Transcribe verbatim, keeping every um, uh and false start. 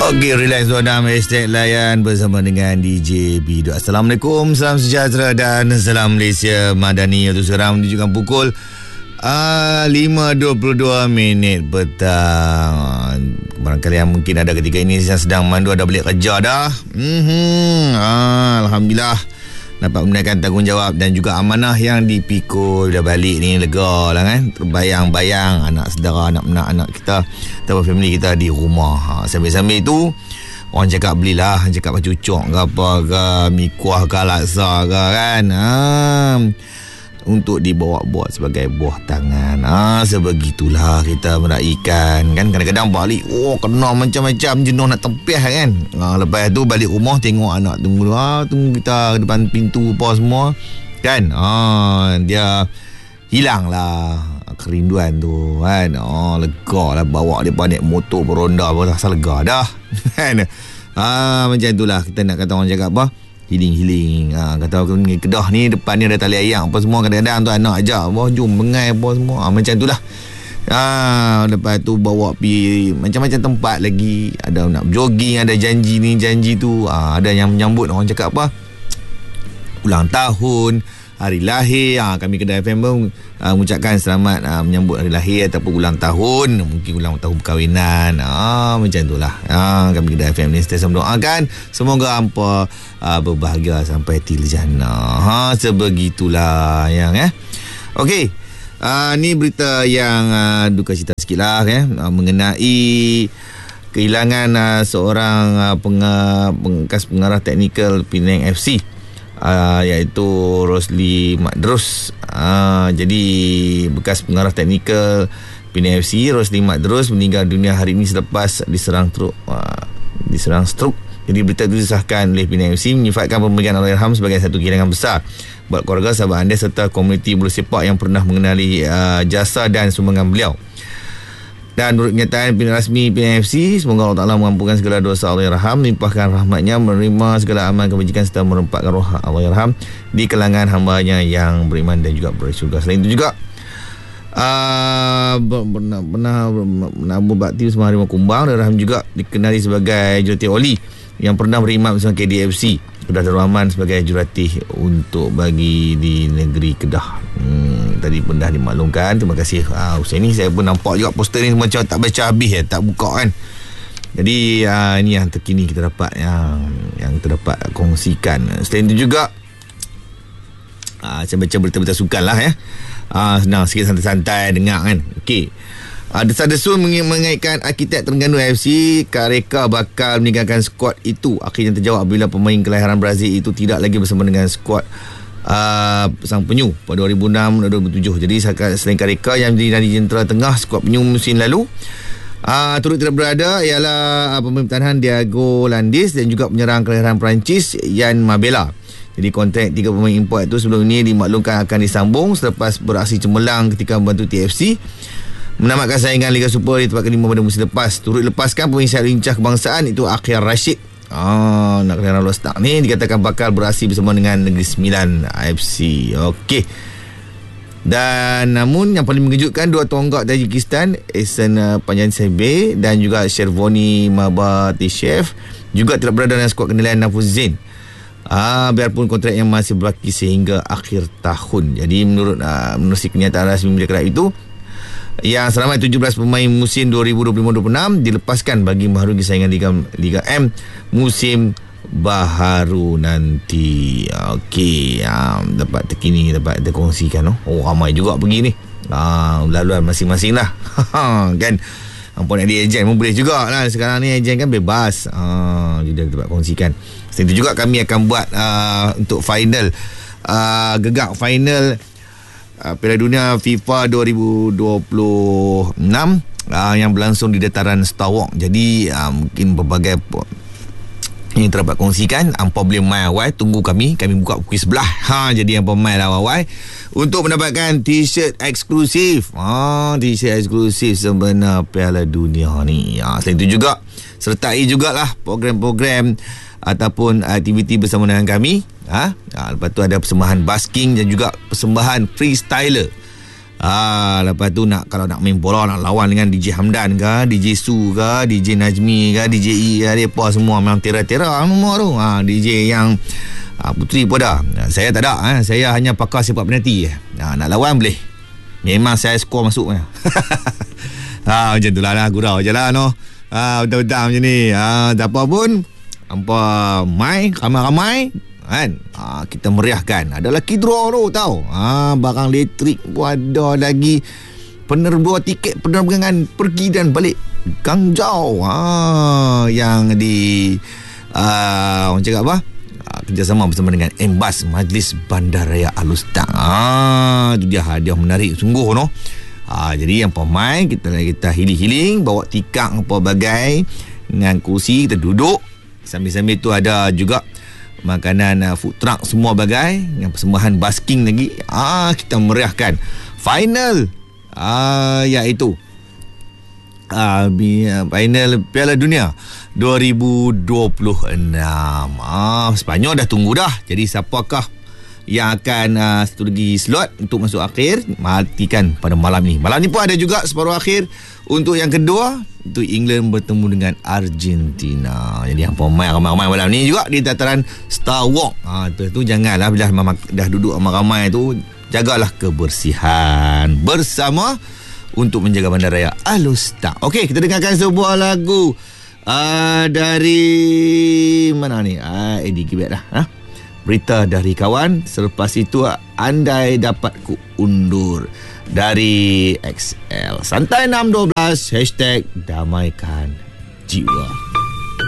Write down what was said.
Okey, relax dalam hashtag layan bersama dengan D J B. Assalamualaikum, salam sejahtera dan salam Malaysia Madani. Untuk sekarang menunjukkan pukul uh, lima dua puluh dua minit petang. Barangkali yang mungkin ada ketika ini yang sedang mandu ada balik kerja dah. Mm-hmm. ah, Alhamdulillah dapat menunaikan tanggungjawab dan juga amanah yang dipikul. Dah balik ni lega lah kan. Terbayang-bayang anak saudara, anak-anak anak kita atau family kita di rumah. ha, Sambil-sambil tu orang cakap belilah, cakap baju cok ke apa ke, mi kuah ke laksa ke kan, ha, untuk dibawa buat sebagai buah tangan. Ah, ha, sebegitulah kita meraihkan kan. Kadang-kadang balik, oh kena macam-macam jenuh nak tempiah kan. Ha, lepas tu balik rumah tengok anak tunggu, ah, tunggu kita depan pintu apa semua kan. Ah, dia hilang lah kerinduan tu kan. Oh, lega lah bawa dia naik motor beronda pun rasa lega dah kan. Ah, macam itulah kita nak kata orang cakap apa, healing-healing. Ha, kata ni Kedah ni depan ni ada tali ayam apa semua, kadang-kadang tu anak ajak, wah jom mengai apa semua. Ha, macam itulah. Ha, lepas tu bawa pergi macam-macam tempat lagi. Ada nak jogging, ada janji ni janji tu. Ha, ada yang menyambut orang cakap apa, ulang tahun, hari lahir. Ha, kami Kedah F M pun uh, mengucapkan selamat uh, menyambut hari lahir ataupun ulang tahun, mungkin ulang tahun perkahwinan. Ha, macam itulah. Ha, kami Kedah F M ni sentiasa mendoakan semoga hampa uh, berbahagia sampai til jannah. Ha, sebegitulah yang eh. Okey. Uh, ni berita yang uh, duka cita sikit lah eh, uh, mengenai kehilangan uh, seorang uh, penga- bekas pengarah teknikal Penang F C. Uh, iaitu Rosli Madrus. uh, Jadi bekas pengarah teknikal Penang F C Rosli Madrus meninggal dunia hari ini selepas diserang truk, uh, diserang stroke. Jadi berita itu disahkan oleh Penang F C menyifatkan pemberian Allahyarham sebagai satu kehilangan besar buat keluarga, sahabat anda serta komuniti bola sepak yang pernah mengenali uh, jasa dan sumbangan beliau. Dan menurut kenyataan pihak rasmi Penang F C, semoga Allah Ta'ala mengampunkan segala dosa Allahyarham, limpahkan rahmatnya, menerima segala amal kebajikan serta merempatkan roh Allahyarham di kalangan hamba-Nya yang beriman dan juga bersyurga. Selain itu juga uh, pernah pernah menabur bakti bersama Harimau Kumbang. Allahyarham juga dikenali sebagai jurulatih Oli yang pernah beriman bersama K D F C Kedah Darul Aman sebagai jurulatih untuk bagi di negeri Kedah. Hmm, tadi pun dah dimaklumkan. Terima kasih uh, Hussein ni. Saya pun nampak juga poster ni macam tak baca habis ya, tak buka kan. Jadi uh, ini yang terkini kita dapat, yang yang kita dapat kongsikan. Selain itu juga uh, saya baca berita-berita sukan lah ya. Uh, senang sikit, santai-santai dengar kan. Okey. Uh, Desa-desun mengaitkan arkitek Terengganu F C, Kak Reka bakal meninggalkan skuad itu. Akhirnya terjawab bila pemain kelahiran Brazil itu tidak lagi bersama dengan skuad uh, Sang Penyu pada dua ribu enam dan dua ribu tujuh. Jadi selain Kak Reka yang menjadi nadi jentera tengah skuad Penyu musim lalu, uh, turut tidak berada ialah uh, pemain pertahanan Diego Landis dan juga penyerang kelahiran Perancis Yan Mabela. Jadi kontrak tiga pemain import itu sebelum ini dimaklumkan akan disambung selepas beraksi cemerlang ketika membantu T F C menamatkan saingan Liga Super di tempat kelima pada musim lepas. Turut lepaskan pemain sayap lincah kebangsaan itu Akhil Rashid. Ah, nak kena Lost Stark ni dikatakan bakal beraksi bersama dengan Negeri Sembilan F C. Okey. Dan namun yang paling mengejutkan, dua tonggak Tajikistan, Ehsan uh, Panjansebe dan juga Shervoni Mabatishev juga tidak berada dalam skuad kendalian Nafuz Zain. Ah, biarpun kontrak yang masih berlaki sehingga akhir tahun. Jadi menurut uh, menurut kenyataan rasmi media kelab itu, yang seramai tujuh belas pemain musim dua ribu dua puluh lima dua puluh enam dilepaskan bagi mengharungi saingan Liga Liga M musim baharu nanti. Okey, um, dapat terkini, dapat terkongsikan. Oh, oh ramai juga pergi ni. Ah, laluan masing-masing lah. Kan. Ampun nak di ejen pun boleh juga lah. Sekarang ni ejen kan bebas. Ah, jadi dapat kongsikan. Selain itu juga kami akan buat uh, untuk final uh, gegak final Uh, Piala Dunia FIFA dua ribu dua puluh enam uh, yang berlangsung di dataran Star Walk. Jadi uh, mungkin berbagai yang terdapat kongsikan. Hampa boleh main awal, tunggu kami kami buka pukul sebelah. Ha, jadi hampa main lah awal untuk mendapatkan t-shirt eksklusif. Ha, t-shirt eksklusif sebenar Piala Dunia ni. Ha, selain itu juga sertai jugalah program-program ataupun aktiviti bersama dengan kami. Ha? Ha, lepas tu ada persembahan basking dan juga persembahan freestyler. Ah, lepas tu nak kalau nak main bola, nak lawan dengan D J Hamdan ke, D J Su ke, D J Najmi ke, D J E ke, mereka semua memang tera-tera semua tu. Ah, D J yang ah, Putri pun ada. Saya tak ada, eh. Saya hanya pakar sepak penalti. Ah, nak lawan boleh. Memang saya skor masuk. Ah, macam tu lah, lah gurau je lah no. Ah, betul-betul macam ni. Ah, tak apa pun, hampa mai, ramai-ramai kan, ha, kita meriahkan. Ada lucky draw tu tahu, ha, barang elektrik pun ada lagi, penerbuah tiket penerbangan pergi dan balik Guangzhou, ha, yang di uh, orang cakap apa, ha, kerjasama bersama dengan Embas Majlis Bandaraya Alustang. Ah, ha, itu dia hadiah menarik sungguh no. Ha, jadi yang pemain kita kita healing-healing, bawa tikar apa bagai dengan kursi, kita duduk. Sambil-sambil tu ada juga makanan uh, food truck semua bagai, yang persembahan basking lagi. Ah, kita meriahkan final ah, iaitu ah, final Piala Dunia dua ribu dua puluh enam. Ah, Sepanyol dah tunggu dah. Jadi siapakah yang akan uh, satu lagi slot untuk masuk akhir, matikan pada malam ni. Malam ni pun ada juga separuh akhir untuk yang kedua, untuk England bertemu dengan Argentina. Jadi yang pemain ramai-ramai malam ni juga di tataran Star Walk. Ha, tu, tu janganlah bila dah duduk ramai-ramai tu, jagalah kebersihan bersama untuk menjaga bandaraya Alustang. Okey, kita dengarkan sebuah lagu uh, dari mana ni? Ah, uh, Eddie Gibet dah. Ha? Berita dari kawan. Selepas itu andai dapat ku undur dari X L. Santai enam dua belas Hashtag damaikan jiwa.